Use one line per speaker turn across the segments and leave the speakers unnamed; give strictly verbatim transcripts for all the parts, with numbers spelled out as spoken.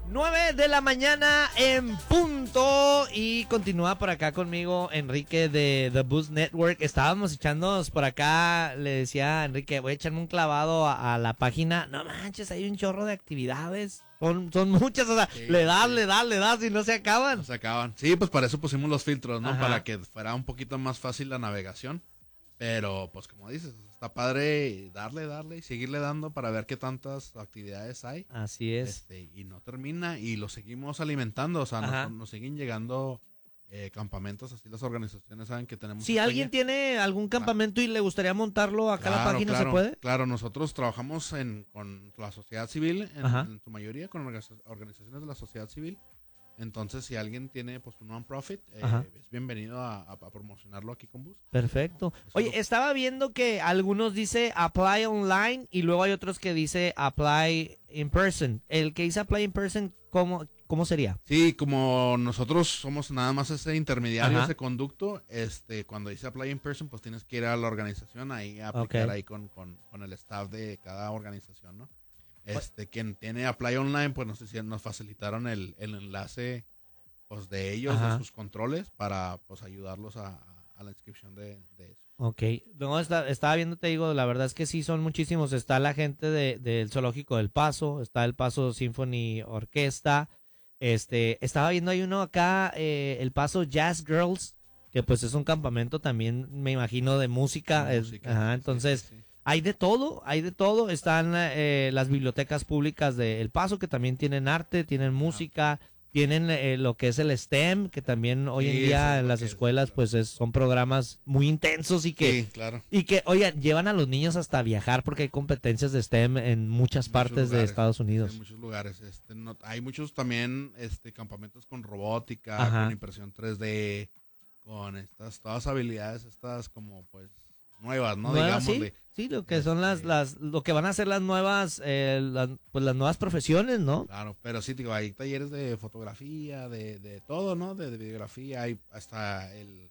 nueve de la mañana en punto y continúa por acá conmigo Enrique de The Boost Network. Estábamos echándonos por acá, le decía a Enrique, voy a echarme un clavado a, a la página. No manches, hay un chorro de actividades. Son, son muchas, o sea, sí, le das, sí. le das, le das y no se acaban.
No se acaban. Sí, pues para eso pusimos los filtros, ¿no? Ajá. Para que fuera un poquito más fácil la navegación. Pero, pues como dices, está padre darle, darle y seguirle dando para ver qué tantas actividades hay.
Así es.
Este, y no termina y lo seguimos alimentando, o sea, nos, nos siguen llegando eh, campamentos, así las organizaciones saben que tenemos.
Si alguien tiene algún campamento claro. y le gustaría montarlo acá claro, la página,
claro,
¿se puede?
Claro, nosotros trabajamos en, con la sociedad civil, en, en su mayoría, con organizaciones de la sociedad civil. Entonces, si alguien tiene pues un non-profit, eh, es bienvenido a, a, a promocionarlo aquí con Boost.
Perfecto. Eso Oye, lo... estaba viendo que algunos dice apply online y luego hay otros que dice apply in person. El que dice apply in person, ¿cómo, cómo sería?
Sí, como nosotros somos nada más ese intermediario, Ajá. ese conducto, este, cuando dice apply in person, pues tienes que ir a la organización ahí a aplicar okay. ahí con, con, con el staff de cada organización, ¿no? Este, quien tiene Apply Online, pues no sé si nos facilitaron el, el enlace pues de ellos, Ajá. de sus controles, para pues ayudarlos a, a la inscripción de, de eso.
Ok, no, está, estaba viendo, te digo, la verdad es que sí son muchísimos. Está la gente de, del Zoológico del Paso, está el Paso Symphony Orquesta, este, estaba viendo, hay uno acá, eh, el Paso Jazz Girls, que pues es un campamento también, me imagino, de música. De música es, ajá, entonces... Sí, sí, sí. Hay de todo, hay de todo. Están eh, las bibliotecas públicas de El Paso, que también tienen arte, tienen música, tienen eh, lo que es el STEM, que también hoy sí, en día en las escuelas es, claro. pues es, son programas muy intensos y que,
sí, claro.
y que, oigan, llevan a los niños hasta viajar porque hay competencias de STEM en muchas en partes lugares, de Estados Unidos.
En muchos lugares. Este, no, hay muchos también este, campamentos con robótica, Ajá. con impresión tres D, con estas, todas habilidades estas como pues... nuevas, ¿no?
Nuevas,
Digámosle.
Sí, sí, lo que este, son las, las, lo que van a ser las nuevas, eh, las, pues las nuevas profesiones, ¿no?
Claro, pero sí, digo, hay talleres de fotografía, de, de todo, ¿no? De, de videografía, hay hasta el,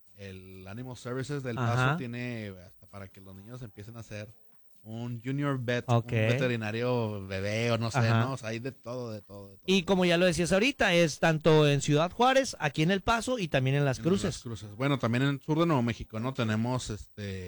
el Animal Services del Ajá. Paso tiene hasta para que los niños empiecen a hacer un junior vet, okay. un veterinario bebé o no sé, Ajá. ¿no? O sea, hay de todo, de todo, de todo.
Y como ya lo decías ahorita, es tanto en Ciudad Juárez, aquí en El Paso y también en Las Cruces.
En Las Cruces. Bueno, también en el sur de Nuevo México, ¿no? Tenemos este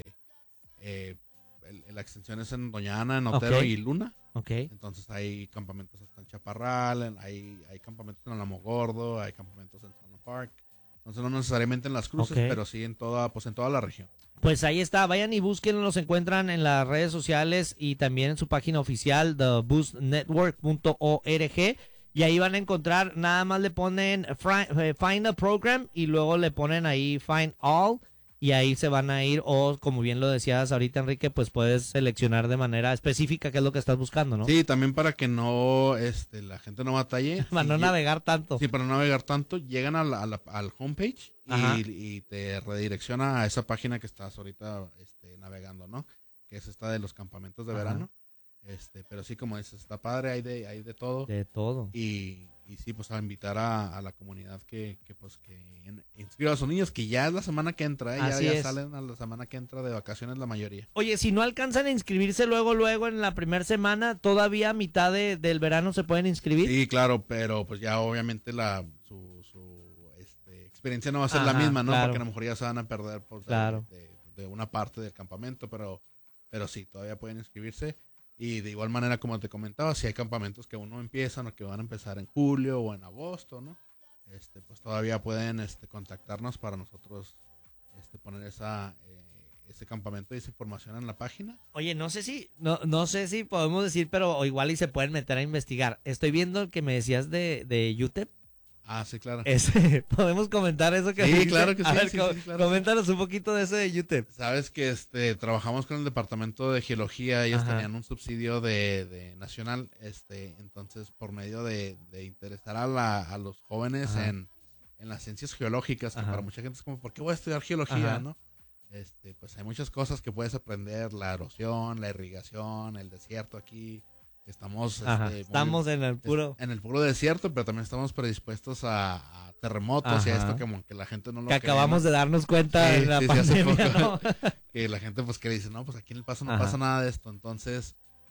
eh, el, la extensión es en Doña Ana, en Otero okay. y Luna.
Okay.
Entonces hay campamentos hasta en Chaparral, hay, hay campamentos en Alamogordo, hay campamentos en Sana Park. Entonces no necesariamente en Las Cruces, okay. pero sí en toda, pues en toda la región.
Pues ahí está, vayan y búsquenlo, los encuentran en las redes sociales y también en su página oficial, the boost network punto org, y ahí van a encontrar, nada más le ponen Find a Program y luego le ponen ahí Find All y ahí se van a ir, o como bien lo decías ahorita, Enrique, pues puedes seleccionar de manera específica qué es lo que estás buscando, ¿no?
Sí, también para que no, este, la gente no batalle.
Para no navegar tanto.
Sí, para no navegar tanto, llegan a la, a la, al homepage y, y te redirecciona a esa página que estás ahorita este, navegando, ¿no? Que es esta de los campamentos de Ajá. verano. Este, pero sí, como dices, está padre, hay de, hay de todo.
De todo.
Y, y sí, pues a invitar a, a la comunidad que, que pues que inscriba a sus niños, que ya es la semana que entra, ¿eh? ya, ya salen a la semana que entra de vacaciones la mayoría.
Oye, si no alcanzan a inscribirse luego, luego en la primera semana, todavía a mitad de, del verano se pueden inscribir.
Sí, claro, pero pues ya obviamente la su, su este, experiencia no va a ser Ajá, la misma, ¿no?
Claro.
Porque a lo mejor ya se van a perder pues,
claro.
de, de, de una parte del campamento, pero, pero sí, todavía pueden inscribirse. Y de igual manera, como te comentaba, si hay campamentos que aún no empiezan o que van a empezar en julio o en agosto, ¿no? Este, pues todavía pueden este, contactarnos para nosotros este, poner esa, eh, ese campamento y esa información en la página.
Oye, no sé si, no, no sé si podemos decir, pero igual y se pueden meter a investigar. Estoy viendo el que me decías de, de U T E P.
Ah, sí, claro.
Ese, ¿podemos comentar eso que
Sí,
dice?
claro que sí.
A ver,
sí,
co-
sí claro.
coméntanos un poquito de ese de U T E P.
Sabes que este trabajamos con el departamento de geología, ellos
Ajá.
tenían un subsidio de, de nacional, este, entonces por medio de, de interesar a, la, a los jóvenes en, en las ciencias geológicas, que
Ajá.
para mucha gente es como, ¿por qué voy a estudiar geología,
Ajá.
no? Este, pues hay muchas cosas que puedes aprender, la erosión, la irrigación, el desierto aquí. Estamos,
Ajá.
este, muy-
Estamos en el puro.
en el puro desierto, pero también estamos predispuestos a, a terremotos y a
Ajá.
esto como que la gente no lo
Que
cree,
acabamos
¿no?
de darnos cuenta
Sí,
en la
sí, sí, hace
pandemia,
poco.
¿no?
Que la gente pues que dice, no, pues aquí en El Paso no
Ajá.
pasa nada de esto, entonces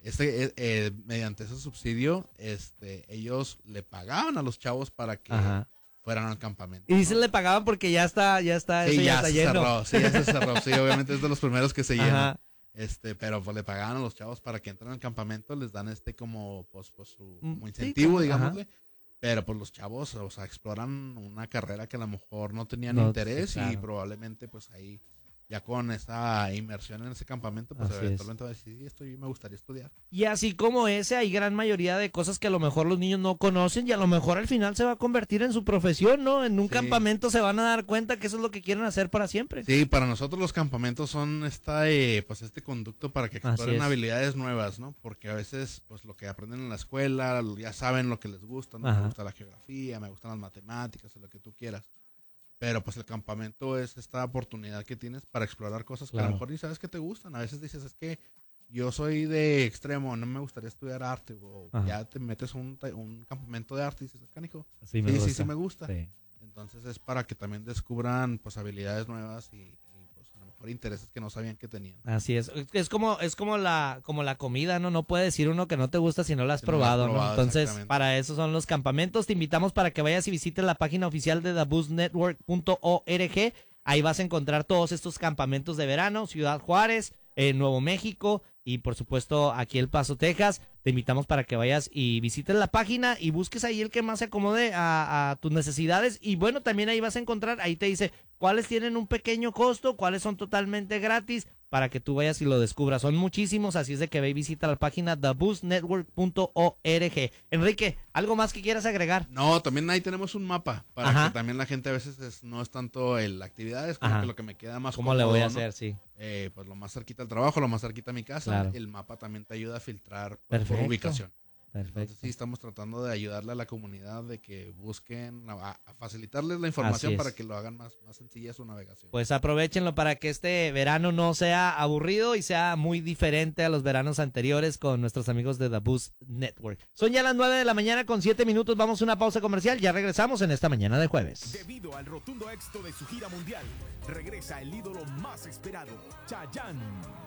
este, eh, eh, mediante ese subsidio, este, ellos le pagaban a los chavos para que Ajá. fueran al campamento.
Y dicen ¿no? le pagaban porque ya está, ya está,
sí,
eso ya,
ya
está
se
lleno.
cerró, sí, ya se cerró, sí, obviamente es de los primeros que se
Ajá.
llenan. Este, pero pues le pagaban a los chavos para que entren al campamento, les dan este como, pues, pues su como incentivo, sí, como, digámosle. Ajá. Pero pues los chavos, o sea, exploran una carrera que a lo mejor no tenían no, interés sí, claro. y probablemente pues ahí ya con esa inmersión en ese campamento, pues así eventualmente va a decir, sí, esto me gustaría estudiar.
Y así como ese, hay gran mayoría de cosas que a lo mejor los niños no conocen y a lo mejor al final se va a convertir en su profesión, ¿no? En un sí. campamento se van a dar cuenta que eso es lo que quieren hacer para siempre.
Sí, para nosotros los campamentos son esta, eh, pues este conducto para que exploren habilidades nuevas, ¿no? Porque a veces, pues lo que aprenden en la escuela, ya saben lo que les gusta, ¿no? Me gusta la geografía, me gustan las matemáticas, lo que tú quieras. Pero pues el campamento es esta oportunidad que tienes para explorar cosas claro. que a lo mejor ni sabes que te gustan. A veces dices, es que yo soy de extremo, no me gustaría estudiar arte. O Ajá. ya te metes a un, un campamento de arte y dices, canijo, sí, sí, sí, sí me gusta. Sí. Entonces es para que también descubran pues habilidades nuevas y, y pues a lo mejor intereses que no sabían que tenían.
Así es. Es como es como la como la comida, ¿no? No puede decir uno que no te gusta si no la has, si probado, no, has probado, ¿no? Entonces, para eso son los campamentos. Te invitamos para que vayas y visites la página oficial de the boost network punto org. Ahí vas a encontrar todos estos campamentos de verano, Ciudad Juárez, eh, Nuevo México y por supuesto aquí El Paso, Texas. Te invitamos para que vayas y visites la página y busques ahí el que más se acomode a, a tus necesidades. Y bueno, también ahí vas a encontrar, ahí te dice cuáles tienen un pequeño costo, cuáles son totalmente gratis, para que tú vayas y lo descubras. Son muchísimos, así es de que ve y visita la página the boost network punto org. Enrique, ¿algo más que quieras agregar?
No, también ahí tenemos un mapa, para Ajá. que también la gente a veces es, no es tanto el actividades, como Ajá. que lo que me queda más
¿Cómo cómodo, le voy a hacer? ¿no? Sí.
Eh, pues lo más cerquita al trabajo, lo más cerquita a mi casa. Claro. El mapa también te ayuda a filtrar pues, por ubicación.
Perfecto.
Entonces sí estamos tratando de ayudarle a la comunidad de que busquen, a, a facilitarles la información para que lo hagan más, más sencilla su navegación.
Pues aprovechenlo para que este verano no sea aburrido y sea muy diferente a los veranos anteriores con nuestros amigos de The Boost Network. Son ya las nueve de la mañana con siete minutos, vamos a una pausa comercial, ya regresamos en esta mañana de jueves.
Debido al rotundo éxito de su gira mundial, regresa el ídolo más esperado, Chayanne.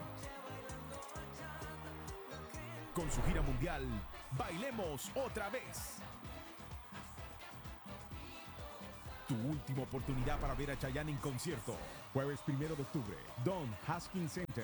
Con su gira mundial, Bailemos Otra Vez. Tu última oportunidad para ver a Chayanne en concierto. Jueves primero de octubre, Don Haskins Center.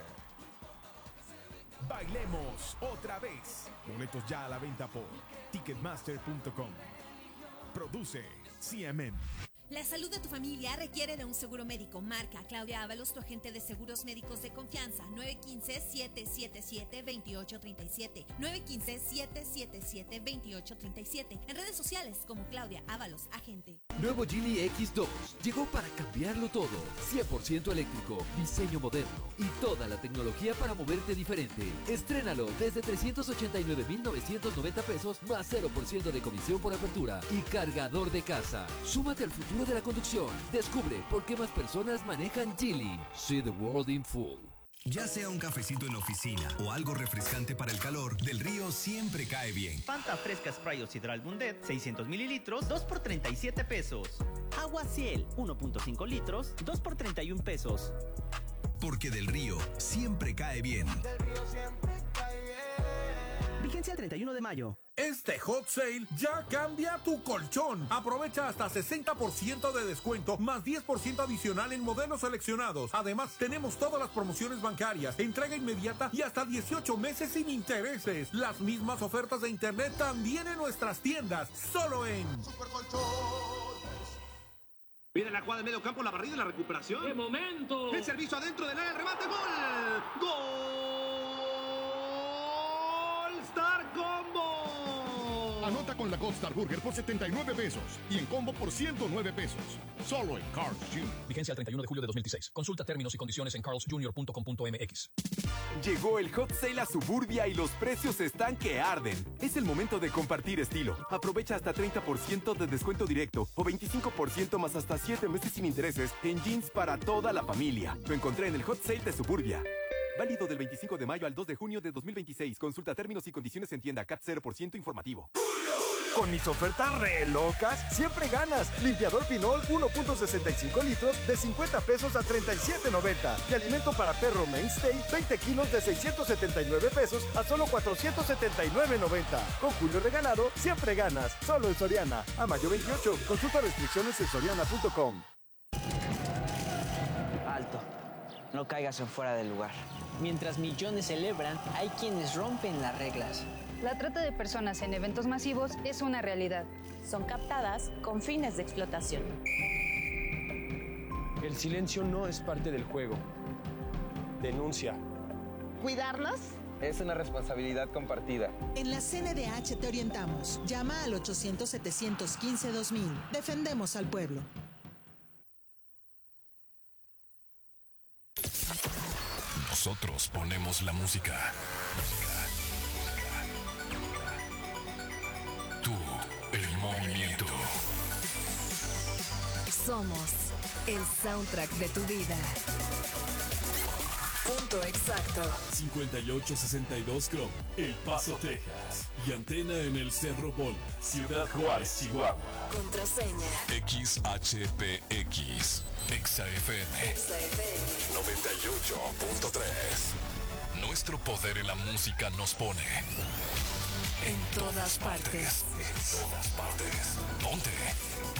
Bailemos Otra Vez. Boletos ya a la venta por ticketmaster punto com. Produce C M M.
La salud de tu familia requiere de un seguro médico. Marca Claudia Ábalos, tu agente de seguros médicos de confianza. nueve uno cinco, siete siete siete, dos ocho tres siete. nueve uno cinco, siete siete siete, dos ocho tres siete. En redes sociales como Claudia Ábalos, agente.
Nuevo Geely X dos. Llegó para cambiarlo todo. cien por ciento eléctrico, diseño moderno y toda la tecnología para moverte diferente. Estrénalo desde trescientos ochenta y nueve mil novecientos noventa pesos más cero por ciento de comisión por apertura y cargador de casa. Súmate al futuro de la conducción. Descubre por qué más personas manejan Geely. See the world in full.
Ya sea un cafecito en la oficina o algo refrescante para el calor, Del Río siempre cae bien.
Fanta Fresca Spray o Sidral Bundet, seiscientos mililitros, dos por treinta y siete pesos. Agua Ciel, uno punto cinco litros, dos por treinta y un pesos.
Porque Del Río siempre cae bien.
Del Río siempre cae bien.
Vigencia el treinta y uno de mayo.
Este hot sale ya cambia tu colchón. Aprovecha hasta sesenta por ciento de descuento más diez por ciento adicional en modelos seleccionados. Además, tenemos todas las promociones bancarias, entrega inmediata y hasta dieciocho meses sin intereses. Las mismas ofertas de internet también en nuestras tiendas. Solo en
Super Colchón.
Viene la jugada de medio campo, la barrida y la recuperación.
¡Qué momento!
El servicio adentro del área, el remate, ¡gol! ¡Gol! ¡Star Combo!
Anota con la Gold Star Burger por setenta y nueve pesos y en combo por ciento nueve pesos. Solo en Carl's junior
Vigencia el treinta y uno de julio de dos mil dieciséis. Consulta términos y condiciones en carls junior punto com punto m x.
Llegó el hot sale a Suburbia y los precios están que arden. Es el momento de compartir estilo. Aprovecha hasta treinta por ciento de descuento directo o veinticinco por ciento más hasta siete meses sin intereses en jeans para toda la familia. Lo encontré en el hot sale de Suburbia. Válido del veinticinco de mayo al dos de junio de dos mil veintiséis. Consulta términos y condiciones en tienda. C A T cero por ciento informativo.
Julio, Julio.
Con mis ofertas re locas, siempre ganas. Limpiador Pinol uno punto sesenta y cinco litros de cincuenta pesos a treinta y siete noventa. Y alimento para perro Mainstay veinte kilos de seiscientos setenta y nueve pesos a solo cuatrocientos setenta y nueve noventa. Con Julio regalado, siempre ganas. Solo en Soriana. A mayo veintiocho. Consulta restricciones en soriana punto com.
Alto. No caigas en fuera del lugar. Mientras millones celebran, hay quienes rompen las reglas.
La trata de personas en eventos masivos es una realidad.
Son captadas con fines de explotación.
El silencio no es parte del juego. Denuncia.
¿Cuidarnos?
Es una responsabilidad compartida.
En la C N D H te orientamos. Llama al ochocientos, setecientos quince, dos mil. Defendemos al pueblo.
Nosotros ponemos la música. Tú, el movimiento.
Somos el soundtrack de tu vida. Punto exacto.
cincuenta y ocho sesenta y dos Chrome, El Paso, Texas. Y antena en el Cerro Bola, Ciudad Juárez, Chihuahua.
Contraseña
X H P X. Exa F M.
Exa F M.
noventa y ocho punto tres. Nuestro poder en la música nos pone
en todas partes.
En todas partes. Ponte.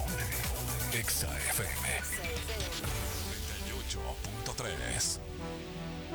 Ponte. Exa F M. noventa y ocho punto tres.